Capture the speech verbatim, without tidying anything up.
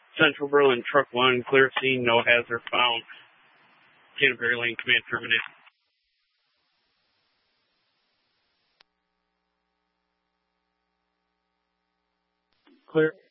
Central Berlin, Truck one, clear scene, no hazard found. Canterbury Lane, command terminated. Clear.